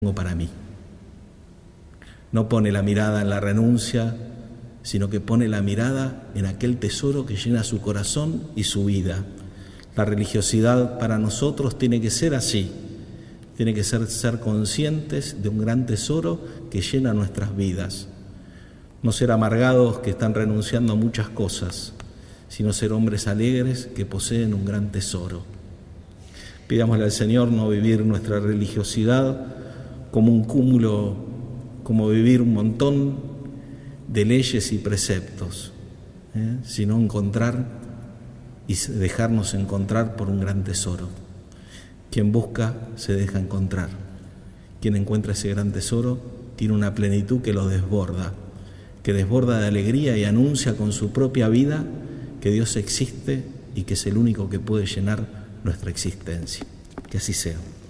tengo para mí. No pone la mirada en la renuncia, sino que pone la mirada en aquel tesoro que llena su corazón y su vida. La religiosidad para nosotros tiene que ser así, tiene que ser conscientes de un gran tesoro que llena nuestras vidas. No ser amargados que están renunciando a muchas cosas, sino ser hombres alegres que poseen un gran tesoro. Pidámosle al Señor no vivir nuestra religiosidad como un cúmulo, como vivir un montón de leyes y preceptos, sino encontrar y dejarnos encontrar por un gran tesoro. Quien busca se deja encontrar. Quien encuentra ese gran tesoro tiene una plenitud que lo desborda, que desborda de alegría y anuncia con su propia vida que Dios existe y que es el único que puede llenar nuestra existencia. Que así sea.